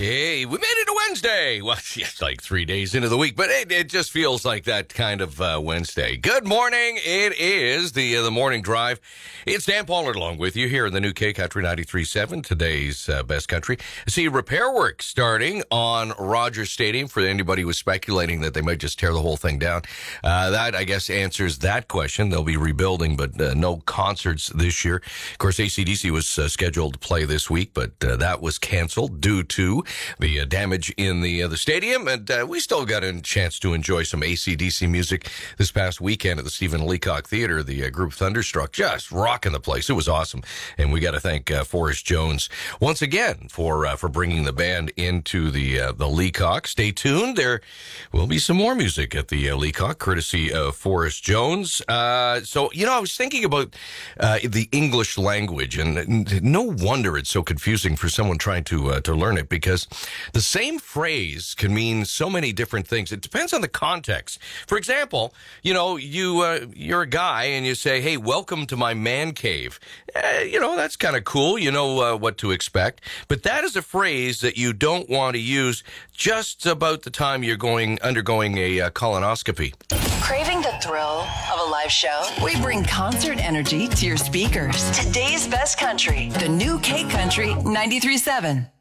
Hey, we made it to Wednesday. Well, it's like 3 days into the week, but it just feels like that kind of Wednesday. Good morning. It is the morning drive. It's Dan Pollard along with you here in the new K Country 93.7, today's best country. See, repair work starting on Rogers Stadium for anybody who was speculating that they might just tear the whole thing down. That, I guess, answers that question. They'll be rebuilding, but no concerts this year. Of course, AC/DC was scheduled to play this week, but that was canceled due to the damage in the stadium, and we still got a chance to enjoy some AC/DC music this past weekend at the Stephen Leacock Theater. The group Thunderstruck just rocking the place. It was awesome, and we got to thank Forrest Jones once again for bringing the band into the Leacock. Stay tuned. There will be some more music at the Leacock, courtesy of Forrest Jones. So, I was thinking about the English language, and no wonder it's so confusing for someone trying to learn it, because the same phrase can mean so many different things. It depends on the context. For example, you're a guy and you say, "Hey, welcome to my man cave." That's kind of cool. You know what to expect. But that is a phrase that you don't want to use just about the time you're undergoing a colonoscopy. Craving the thrill of a live show? We bring concert energy to your speakers. Today's best country, the new K Country 93.7.